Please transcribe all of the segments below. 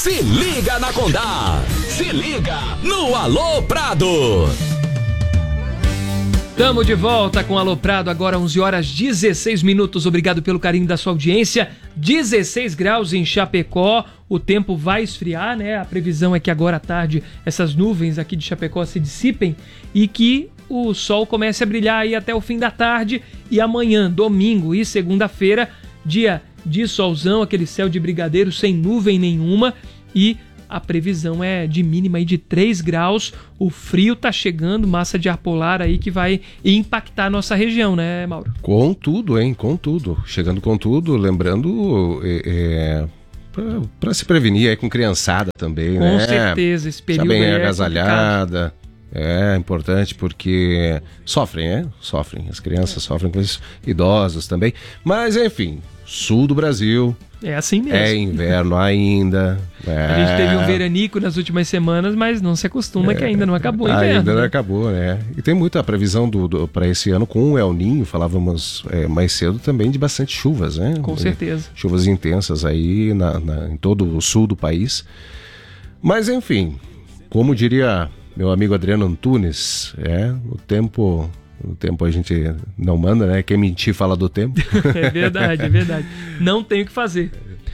Se liga na Condá, se liga no Alô Prado. Estamos de volta com Alô Prado, agora 11h16. Obrigado pelo carinho da sua audiência. 16 graus em Chapecó, o tempo vai esfriar, né? A previsão é que agora à tarde essas nuvens aqui de Chapecó se dissipem e que o sol comece a brilhar aí até o fim da tarde. E amanhã, domingo e segunda-feira, dia de solzão, aquele céu de brigadeiro sem nuvem nenhuma, e a previsão é de mínima aí de 3 graus. O frio tá chegando, massa de ar polar aí que vai impactar a nossa região, né, Mauro? Com tudo, hein? Com tudo. Chegando com tudo, lembrando para se prevenir aí com criançada também, com né? Com certeza, esse período bem é agasalhada. É importante porque sofrem, né? Sofrem. As crianças sofrem com isso, idosos também. Mas, enfim, sul do Brasil. É assim mesmo. É inverno ainda. A gente teve um veranico nas últimas semanas, mas não se acostuma que ainda não acabou o inverno. Ainda não acabou, né? E tem muita previsão para esse ano com o El Niño, falávamos mais cedo também de bastante chuvas, né? Com certeza. Chuvas intensas aí em todo o sul do país. Mas, enfim, como diria meu amigo Adriano Antunes, o tempo a gente não manda, né? Quem mentir fala do tempo. É verdade, é verdade. Não tem o que fazer.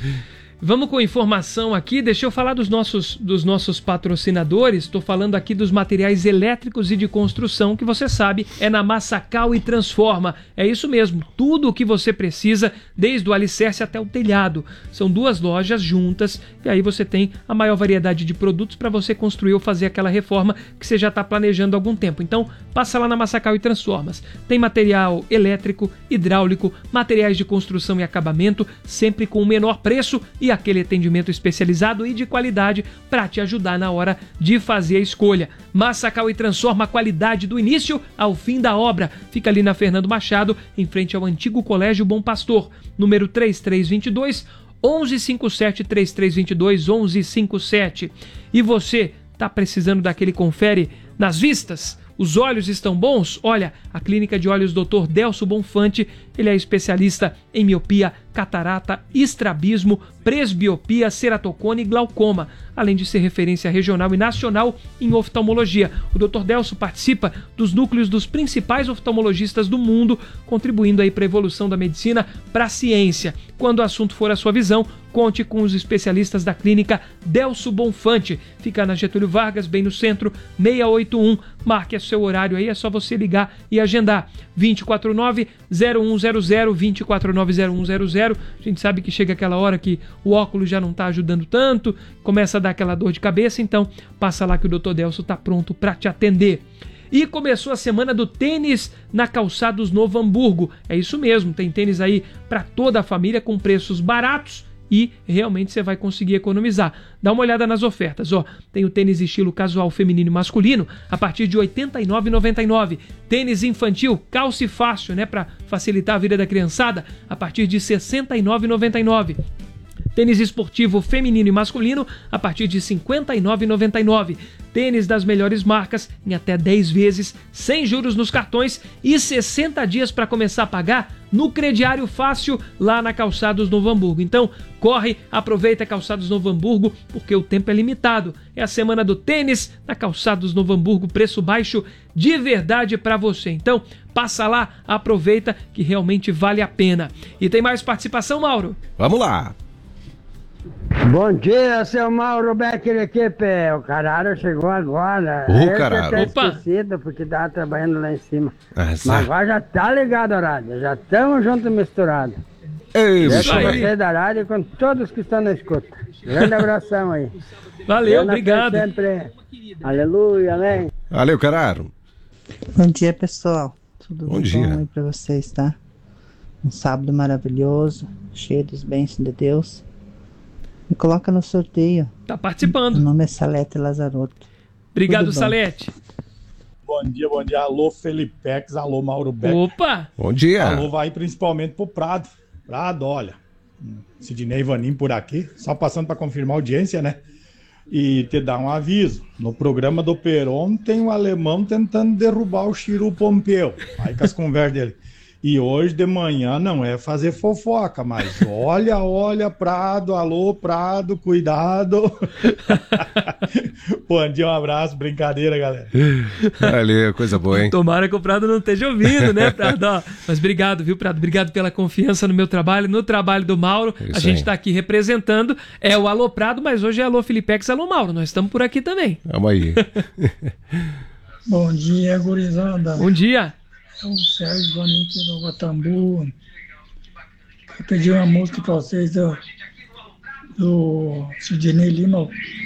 Vamos com informação aqui, deixa eu falar dos nossos patrocinadores. Estou falando aqui dos materiais elétricos e de construção, que você sabe, é na Massacal e Transforma. É isso mesmo, tudo o que você precisa, desde o alicerce até o telhado. São duas lojas juntas, e aí você tem a maior variedade de produtos para você construir ou fazer aquela reforma que você já está planejando há algum tempo. Então, passa lá na Massacal e Transformas. Tem material elétrico, hidráulico, materiais de construção e acabamento, sempre com o menor preço e aquele atendimento especializado e de qualidade para te ajudar na hora de fazer a escolha. Massacal e Transforma, a qualidade do início ao fim da obra. Fica ali na Fernando Machado, em frente ao antigo Colégio Bom Pastor, número 3322 1157, 3322 1157. E você tá precisando daquele confere nas vistas? Os olhos estão bons? Olha, a Clínica de Olhos Dr. Delso Bonfante, ele é especialista em miopia, catarata, estrabismo, presbiopia, ceratocone e glaucoma, além de ser referência regional e nacional em oftalmologia. O Dr. Delso participa dos núcleos dos principais oftalmologistas do mundo, contribuindo aí para a evolução da medicina para a ciência. Quando o assunto for a sua visão, conte com os especialistas da Clínica Delso Bonfante. Fica na Getúlio Vargas, bem no centro, 681. Marque seu horário aí, é só você ligar e agendar. 249-0100, 249-0100. A gente sabe que chega aquela hora que o óculos já não está ajudando tanto, começa a dar aquela dor de cabeça, então passa lá que o Dr. Delso está pronto para te atender. E começou a semana do tênis na Calçados Novo Hamburgo. É isso mesmo, tem tênis aí para toda a família com preços baratos e realmente você vai conseguir economizar. Dá uma olhada nas ofertas, ó. Tem o tênis estilo casual feminino e masculino a partir de R$ 89,99. Tênis infantil calcifácil, né, para facilitar a vida da criançada, a partir de R$ 69,99. Tênis esportivo feminino e masculino a partir de R$ 59,99. Tênis das melhores marcas em até 10 vezes, sem juros nos cartões e 60 dias para começar a pagar no crediário fácil lá na Calçados Novo Hamburgo. Então, corre, aproveita Calçados Novo Hamburgo, porque o tempo é limitado. É a semana do tênis na Calçados Novo Hamburgo, preço baixo de verdade para você. Então, passa lá, aproveita que realmente vale a pena. E tem mais participação, Mauro? Vamos lá! Bom dia, seu Mauro Becker equipe. O Cararo chegou agora. Cararo. Opa! Esquecido porque tava trabalhando lá em cima. Mas Mas agora já tá ligado a rádio. Já estamos juntos misturados. isso Com aí. você da rádio e com todos que estão na escuta. Grande abração aí. Valeu, Eu na fé obrigado. sempre. Aleluia, amém. Valeu, Cararo. Bom dia, pessoal. Tudo Bom dia. bom aí pra vocês, tá? Um sábado maravilhoso, cheio dos bênçãos de Deus. Me coloca no sorteio. Tá participando. Meu nome é Salete Lazarotto. Obrigado, Tudo bom. Salete. Bom dia, bom dia. Alô, Felipex, alô, Mauro Beck. Opa! Bom dia. Alô, vai principalmente pro Prado. Prado, olha, Sidnei Vanim por aqui, só passando para confirmar a audiência, né? E te dar um aviso. No programa do Peron tem um alemão tentando derrubar o Chiru Pompeu. Aí com as conversas dele. E hoje de manhã não é fazer fofoca, mas olha, Prado, alô, Prado, cuidado. Bom dia, um abraço, brincadeira, galera. Valeu, coisa boa, hein? Tomara que o Prado não esteja ouvindo, né, Prado? Ó, mas obrigado, viu, Prado? Obrigado pela confiança no meu trabalho, no trabalho do Mauro. Isso a gente aí. está aqui representando, é o Alô Prado, mas hoje é Alô Filipex, Alô Mauro. Nós estamos por aqui também. Vamos aí. Bom dia, gurizada. Bom dia. É o Sérgio Bonito do Guatambu. Eu pedi uma música para vocês do Sidney Lima.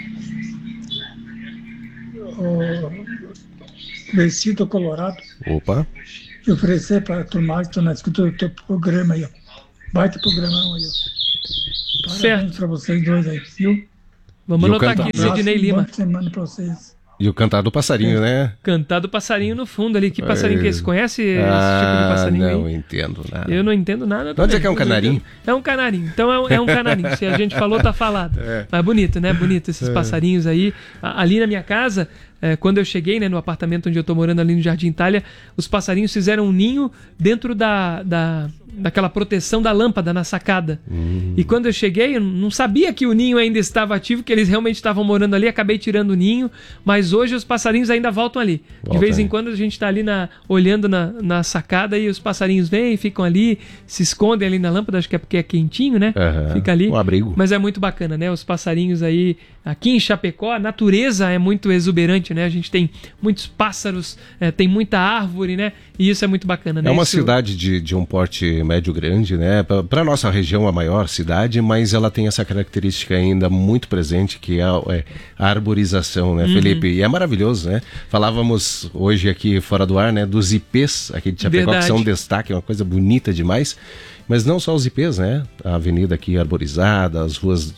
O Vestido Colorado. Opa. E oferecer para a turma que está na escuta do teu programa aí, ó. Baita programão aí, ó. Parabéns para vocês dois aí, viu? Vamos E o anotar canto- aqui, Sidney Lima. Boa semana para vocês. E o cantar do passarinho, né? Cantar do passarinho no fundo ali. Que passarinho que é esse? Conhece esse tipo de passarinho não aí? entendo nada. Eu não entendo nada. Pode dizer também. que é um canarinho? É um canarinho. Então é um canarinho. Se a gente falou, tá falado. Mas bonito, né? Bonito esses passarinhos aí. Ali na minha casa, quando eu cheguei, né, no apartamento onde eu tô morando ali no Jardim Itália, os passarinhos fizeram um ninho dentro daquela proteção da lâmpada na sacada. E quando eu cheguei, eu não sabia que o ninho ainda estava ativo, que eles realmente estavam morando ali. Acabei tirando o ninho, mas hoje os passarinhos ainda voltam ali. De vez em quando a gente tá ali olhando na sacada e os passarinhos vêm, ficam ali, se escondem ali na lâmpada, acho que é porque é quentinho, né? Fica ali. Um abrigo. Mas é muito bacana, né? Os passarinhos aí, aqui em Chapecó, a natureza é muito exuberante, né? A gente tem muitos pássaros, tem muita árvore, né? E isso é muito bacana, né? É uma Isso... cidade de um porte médio grande, né? Para nossa região, a maior cidade, mas ela tem essa característica ainda muito presente, que é a arborização, né, Felipe? E é maravilhoso, né? Falávamos hoje aqui fora do ar, né, dos ipês aqui de Chapecó, que são um destaque, uma coisa bonita demais. Mas não só os ipês, né? A avenida aqui arborizada, as ruas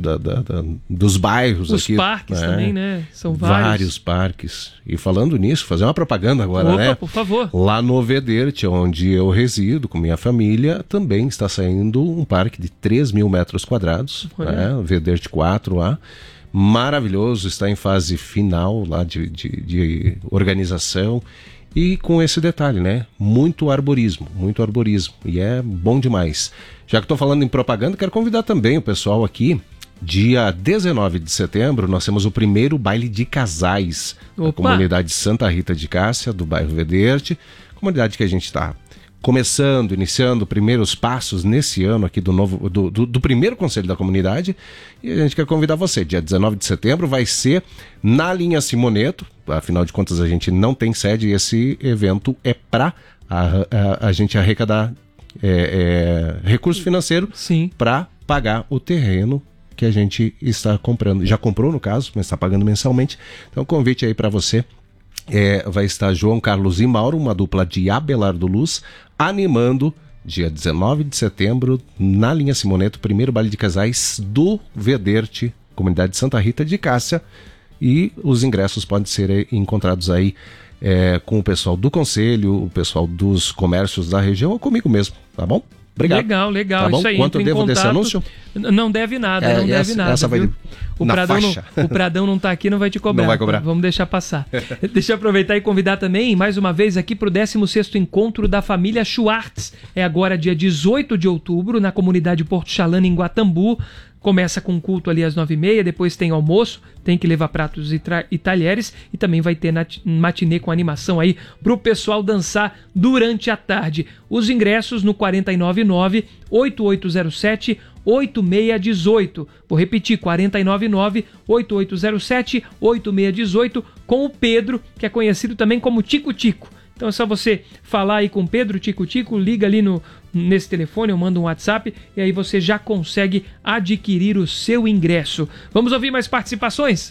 dos bairros os aqui. Os parques também, né? São vários. Vários parques. E falando nisso, fazer uma propaganda agora, né? Por favor. Lá no Vederte, onde eu resido com minha família, também está saindo um parque de 3 mil metros quadrados, né? O Vederte 4A. Maravilhoso, está em fase final lá de organização. E com esse detalhe, né? Muito arborismo. E é bom demais. Já que estou falando em propaganda, quero convidar também o pessoal aqui. Dia 19 de setembro, nós temos o primeiro baile de casais da comunidade Santa Rita de Cássia, do bairro Vederte. Comunidade que a gente está iniciando primeiros passos nesse ano aqui do primeiro conselho da comunidade. E a gente quer convidar você. Dia 19 de setembro vai ser na linha Simoneto. Afinal de contas, a gente não tem sede e esse evento é para a gente arrecadar recurso financeiro para pagar o terreno que a gente está comprando. Já comprou, no caso, mas está pagando mensalmente. Então, convite aí para você. Vai estar João Carlos e Mauro, uma dupla de Abelardo Luz, animando dia 19 de setembro, na linha Simoneto, primeiro baile de casais do Vederte, comunidade de Santa Rita de Cássia. E os ingressos podem ser encontrados aí com o pessoal do conselho, o pessoal dos comércios da região ou comigo mesmo, tá bom? Obrigado. Legal. Tá bom? Isso aí. Quanto eu devo desse anúncio? Não deve nada, essa vai o Pradão não tá aqui, não vai te cobrar. Não vai cobrar. Vamos deixar passar. Deixa eu aproveitar e convidar também, mais uma vez, aqui pro 16º Encontro da Família Schwartz. É agora dia 18 de outubro, na comunidade Porto Chalana, em Guatambu. Começa com culto ali às 9h30, depois tem almoço, tem que levar pratos e talheres e também vai ter matinê com animação aí pro pessoal dançar durante a tarde. Os ingressos no 499-8807-8618. Vou repetir, 499-8807-8618 com o Pedro, que é conhecido também como Tico Tico. Então é só você falar aí com o Pedro Tico Tico, liga ali nesse telefone, eu mando um WhatsApp e aí você já consegue adquirir o seu ingresso. Vamos ouvir mais participações?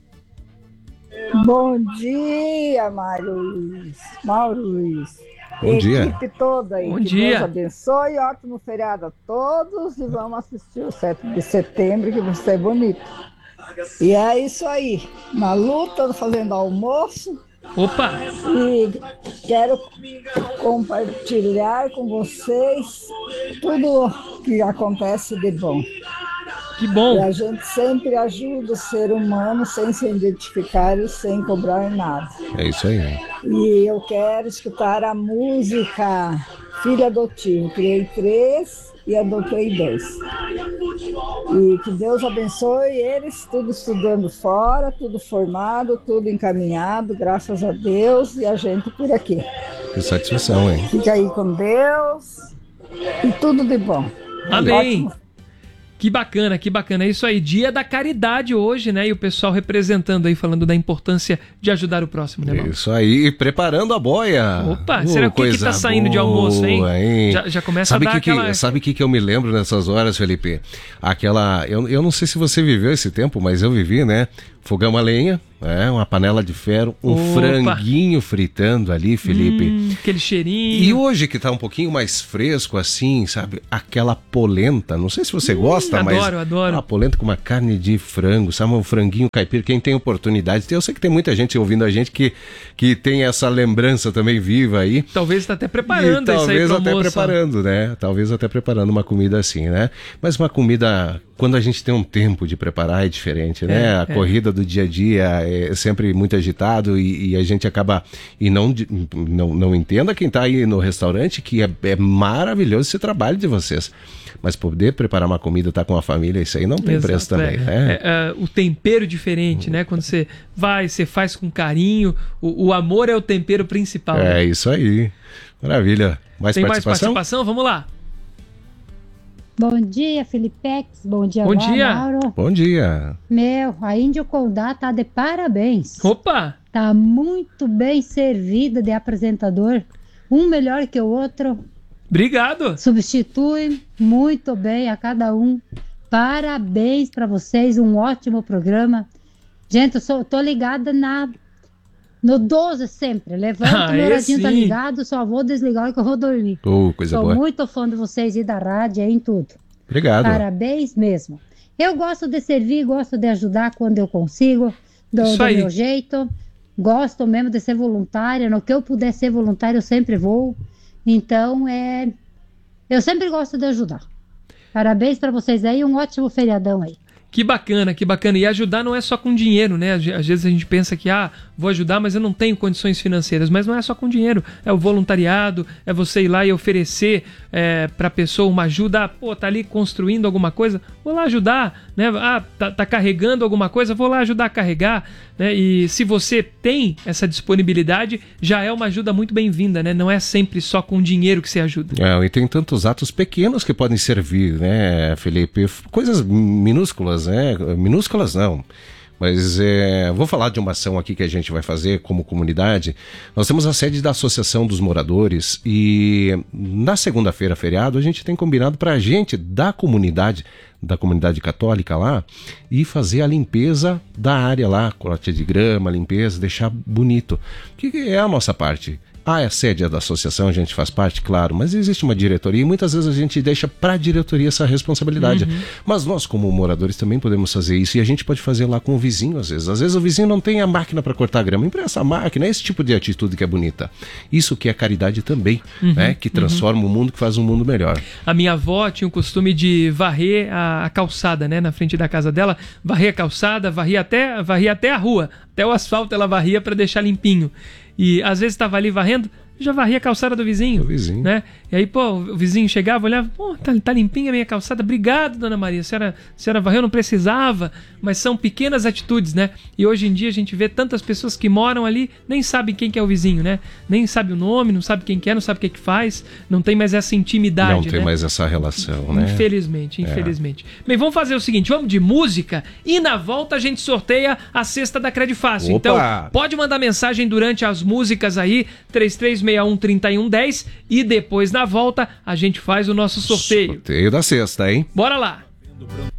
Bom dia, Mauro Luiz. Bom dia. Equipe toda aí. Bom que dia. Deus abençoe, ótimo feriado a todos e vamos assistir o 7 de setembro que vai ser bonito. E é isso aí, na luta, fazendo almoço. Opa! E quero compartilhar com vocês tudo que acontece de bom. Que bom! E a gente sempre ajuda o ser humano sem se identificar e sem cobrar nada. É isso aí. E eu quero escutar a música filho adotivo. Criei 3 e adotei 2. E que Deus abençoe eles, tudo estudando fora, tudo formado, tudo encaminhado, graças a Deus, e a gente por aqui. Que satisfação, hein? Fica aí com Deus e tudo de bom. Amém. Ótimo. Que bacana, que bacana. É isso aí, dia da caridade hoje, né? E o pessoal representando aí, falando da importância de ajudar o próximo, né, Mauro? Isso aí, preparando a boia. Opa, será o que tá saindo de almoço, hein? Já começa a dar aquela... Sabe o que eu me lembro nessas horas, Felipe? Aquela... Eu não sei se você viveu esse tempo, mas eu vivi, né? Fogão a lenha, uma panela de ferro, franguinho fritando ali, Felipe. Aquele cheirinho. E hoje que tá um pouquinho mais fresco assim, sabe? Aquela polenta, não sei se você gosta, mas... Adoro. Uma polenta com uma carne de frango, sabe? Um franguinho caipira, quem tem oportunidade. Eu sei que tem muita gente ouvindo a gente que tem essa lembrança também viva aí. Talvez tá até preparando isso aí pro almoço. Talvez até preparando, né? Talvez até preparando uma comida assim, né? Mas uma comida... Quando a gente tem um tempo de preparar é diferente, né? A corrida do dia a dia é sempre muito agitado e a gente acaba... E não entenda quem está aí no restaurante que é maravilhoso esse trabalho de vocês. Mas poder preparar uma comida, estar com a família, isso aí não tem preço também, né? O tempero diferente, né? Quando você você faz com carinho, o amor é o tempero principal. É isso aí. Maravilha. Tem mais participação? Vamos lá. Bom dia, Felipex. Bom dia, Mauro. Bom dia. A Índio Condá tá de parabéns. Opa! Tá muito bem servida de apresentador. Um melhor que o outro. Obrigado. Substitui muito bem a cada um. Parabéns para vocês. Um ótimo programa. Gente, eu tô ligada no 12 sempre. Levanto, meu radinho tá ligado, só vou desligar hora que eu vou dormir. Coisa Sou boa. muito fã de vocês e da rádio e em tudo. Obrigado. Parabéns mesmo. Eu gosto de servir, gosto de ajudar quando eu consigo, do meu jeito. Gosto mesmo de ser voluntária. No que eu puder ser voluntária, eu sempre vou. Então, eu sempre gosto de ajudar. Parabéns para vocês aí, um ótimo feriadão aí. Que bacana, que bacana. E ajudar não é só com dinheiro, né? Às vezes a gente pensa que, vou ajudar, mas eu não tenho condições financeiras. Mas não é só com dinheiro. É o voluntariado, é você ir lá e oferecer pra pessoa uma ajuda. Tá ali construindo alguma coisa, vou lá ajudar, né? Tá carregando alguma coisa, vou lá ajudar a carregar, né? E se você tem essa disponibilidade, já é uma ajuda muito bem-vinda, né? Não é sempre só com dinheiro que você ajuda. E tem tantos atos pequenos que podem servir, né, Felipe? Coisas minúsculas, né? Minúsculas não. Mas vou falar de uma ação aqui que a gente vai fazer como comunidade. Nós temos a sede da Associação dos Moradores e na segunda-feira, feriado, a gente tem combinado para a gente da comunidade católica lá e fazer a limpeza da área lá, corte de grama, limpeza, deixar bonito. Que é a nossa parte. A sede da associação, a gente faz parte, claro, mas existe uma diretoria e muitas vezes a gente deixa para a diretoria essa responsabilidade. Mas nós, como moradores, também podemos fazer isso e a gente pode fazer lá com o vizinho, às vezes. Às vezes o vizinho não tem a máquina para cortar grama, empresta a máquina, é esse tipo de atitude que é bonita. Isso que é caridade também, né? Que transforma o mundo, que faz um mundo melhor. A minha avó tinha o costume de varrer a calçada, né? Na frente da casa dela, varrer a calçada, varria até a rua, até o asfalto ela varria para deixar limpinho. E às vezes estava ali varrendo, já varria a calçada do vizinho. Né? E aí, o vizinho chegava, olhava, tá limpinha a minha calçada, obrigado, dona Maria, a senhora varreu, não precisava, mas são pequenas atitudes, né? E hoje em dia a gente vê tantas pessoas que moram ali, nem sabem quem que é o vizinho, né? Nem sabe o nome, não sabe quem que é, não sabe o que faz, não tem mais essa intimidade, não tem mais essa relação, né? Infelizmente. Bem, vamos fazer o seguinte, vamos de música e na volta a gente sorteia a cesta da Credifácil. Então, pode mandar mensagem durante as músicas aí, 3361-3110 e depois na volta a gente faz o nosso sorteio. Sorteio da sexta, hein? Bora lá!